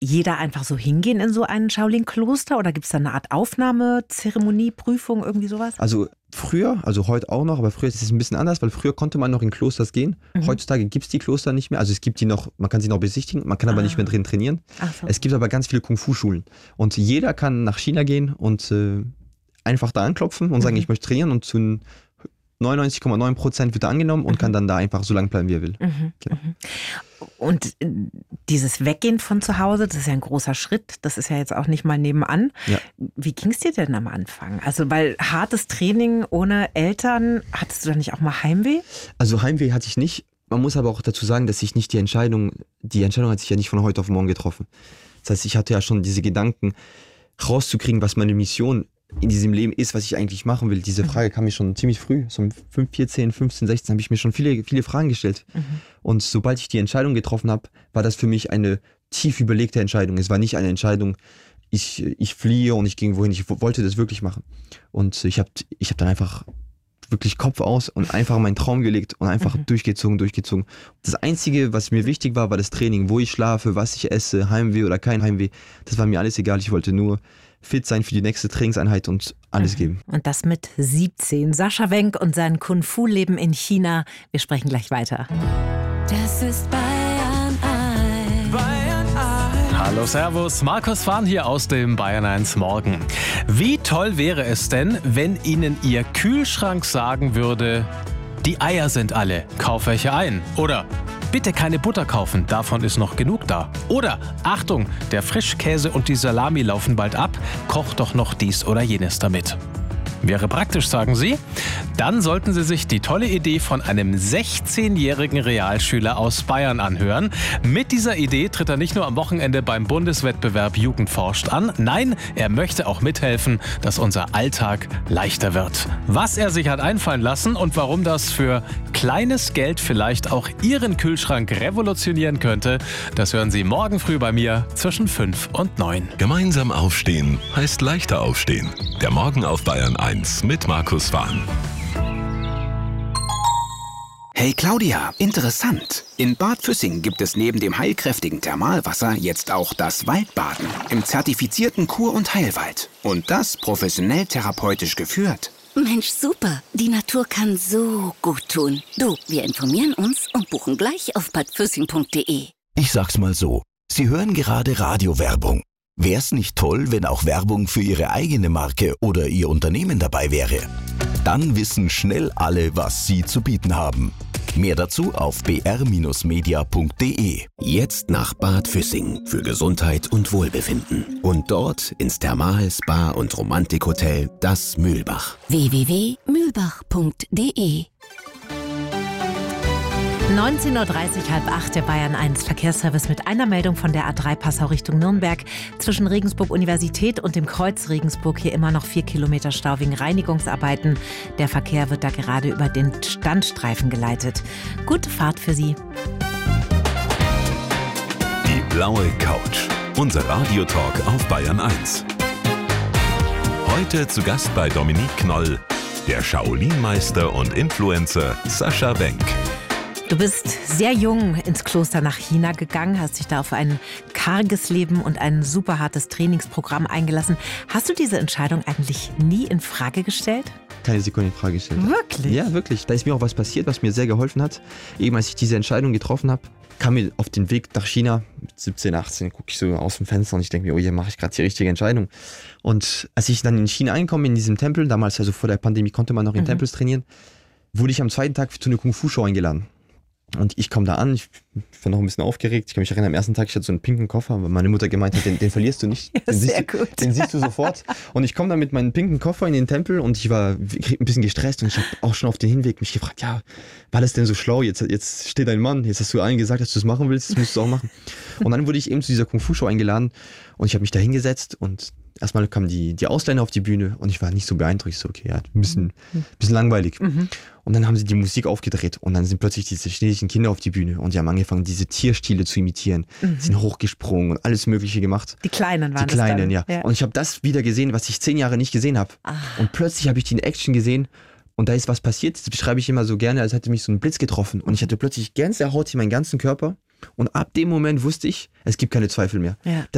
jeder einfach so hingehen in so ein Shaolin-Kloster oder gibt es da eine Art Aufnahmezeremonie, Prüfung, irgendwie sowas? Also früher, also heute auch noch, aber früher ist es ein bisschen anders, weil früher konnte man noch in Klosters gehen. Heutzutage gibt es die Kloster nicht mehr. Also es gibt die noch, man kann sie noch besichtigen, man kann aber nicht mehr drin trainieren. Ach so. Es gibt aber ganz viele Kung-Fu-Schulen. Und jeder kann nach China gehen und einfach da anklopfen und sagen, ich möchte trainieren, und zu 99,9% wird er angenommen und kann dann da einfach so lange bleiben, wie er will. Genau. Und dieses Weggehen von zu Hause, das ist ja ein großer Schritt, das ist ja jetzt auch nicht mal nebenan. Ja. Wie ging es dir denn am Anfang? Also weil hartes Training ohne Eltern, hattest du da nicht auch mal Heimweh? Also Heimweh hatte ich nicht. Man muss aber auch dazu sagen, dass ich nicht die Entscheidung hat sich ja nicht von heute auf morgen getroffen. Das heißt, ich hatte ja schon diese Gedanken, rauszukriegen, was meine Mission in diesem Leben ist, was ich eigentlich machen will. Diese Frage kam mir schon ziemlich früh, so um 14, 15, 16 habe ich mir schon viele Fragen gestellt. Und sobald ich die Entscheidung getroffen habe, war das für mich eine tief überlegte Entscheidung. Es war nicht eine Entscheidung, ich fliehe und ich ging wohin, ich wollte das wirklich machen. Und ich hab dann einfach wirklich Kopf aus und einfach meinen Traum gelegt und einfach durchgezogen. Das Einzige, was mir wichtig war das Training, wo ich schlafe, was ich esse, Heimweh oder kein Heimweh. Das war mir alles egal, ich wollte nur fit sein für die nächste Trainingseinheit und alles geben. Und das mit 17. Sascha Wenk und sein Kung-Fu-Leben in China. Wir sprechen gleich weiter. Das ist Bayern 1. Bayern 1. Hallo, servus, Markus Fahn hier aus dem Bayern 1 Morgen. Wie toll wäre es denn, wenn Ihnen Ihr Kühlschrank sagen würde, die Eier sind alle, kauf welche ein. Oder bitte keine Butter kaufen, davon ist noch genug da. Oder Achtung, der Frischkäse und die Salami laufen bald ab, koch doch noch dies oder jenes damit. Wäre praktisch, sagen Sie? Dann sollten Sie sich die tolle Idee von einem 16-jährigen Realschüler aus Bayern anhören. Mit dieser Idee tritt er nicht nur am Wochenende beim Bundeswettbewerb Jugend forscht an, nein, er möchte auch mithelfen, dass unser Alltag leichter wird. Was er sich hat einfallen lassen und warum das für kleines Geld vielleicht auch Ihren Kühlschrank revolutionieren könnte, das hören Sie morgen früh bei mir zwischen 5 und 9. Gemeinsam aufstehen heißt leichter aufstehen. Der Morgen auf Bayern 1 mit Markus Fahn. Hey Claudia, interessant. In Bad Füssing gibt es neben dem heilkräftigen Thermalwasser jetzt auch das Waldbaden im zertifizierten Kur- und Heilwald. Und das professionell therapeutisch geführt. Mensch, super. Die Natur kann so gut tun. Du, wir informieren uns und buchen gleich auf badfüssing.de. Ich sag's mal so, Sie hören gerade Radiowerbung. Wär's nicht toll, wenn auch Werbung für Ihre eigene Marke oder Ihr Unternehmen dabei wäre? Dann wissen schnell alle, was Sie zu bieten haben. Mehr dazu auf br-media.de. Jetzt nach Bad Füssing für Gesundheit und Wohlbefinden. Und dort ins Thermal-, Spa- und Romantikhotel Das Mühlbach. www.mühlbach.de. 19.30 Uhr, halb 8, der Bayern 1 Verkehrsservice mit einer Meldung von der A3 Passau Richtung Nürnberg. Zwischen Regensburg Universität und dem Kreuz Regensburg hier immer noch 4 Kilometer Stau wegen Reinigungsarbeiten. Der Verkehr wird da gerade über den Standstreifen geleitet. Gute Fahrt für Sie. Die blaue Couch. Unser Radiotalk auf Bayern 1. Heute zu Gast bei Dominique Knoll, der Shaolin-Meister und Influencer Sascha Wenk. Du bist sehr jung ins Kloster nach China gegangen, hast dich da auf ein karges Leben und ein super hartes Trainingsprogramm eingelassen. Hast du diese Entscheidung eigentlich nie in Frage gestellt? Keine Sekunde in Frage gestellt. Wirklich? Ja, wirklich. Da ist mir auch was passiert, was mir sehr geholfen hat. Eben als ich diese Entscheidung getroffen habe, kam mir auf den Weg nach China mit 17, 18, gucke ich so aus dem Fenster und ich denke mir, oh, hier mache ich gerade die richtige Entscheidung. Und als ich dann in China angekommen bin, in diesem Tempel, damals also vor der Pandemie konnte man noch in Tempels trainieren, wurde ich am zweiten Tag zu einer Kung-Fu-Show eingeladen. Und ich komme da an, ich war noch ein bisschen aufgeregt. Ich kann mich erinnern, am ersten Tag, ich hatte so einen pinken Koffer, weil meine Mutter gemeint hat, den verlierst du nicht. Ja, Den siehst du sofort. Und ich komme dann mit meinem pinken Koffer in den Tempel und ich war ein bisschen gestresst und ich habe auch schon auf den Hinweg mich gefragt, ja, war das denn so schlau? Jetzt steht ein Mann, jetzt hast du allen gesagt, dass du es machen willst, das musst du auch machen. Und dann wurde ich eben zu dieser Kung-Fu-Show eingeladen und ich habe mich da hingesetzt und erstmal kamen die Ausländer auf die Bühne und ich war nicht so beeindruckt. So, okay, ja, ein bisschen langweilig. Und dann haben sie die Musik aufgedreht und dann sind plötzlich diese chinesischen Kinder auf die Bühne und die haben angefangen, diese Tierstile zu imitieren. Sind hochgesprungen und alles Mögliche gemacht. Die Kleinen waren Die Kleinen, das dann. ja. Und ich habe das wieder gesehen, was ich 10 Jahre nicht gesehen habe. Und plötzlich habe ich die in Action gesehen und da ist was passiert. Das beschreibe ich immer so gerne, als hätte mich so ein Blitz getroffen. Und ich hatte plötzlich Gänsehaut in meinen ganzen Körper. Und ab dem Moment wusste ich, es gibt keine Zweifel mehr. Ja.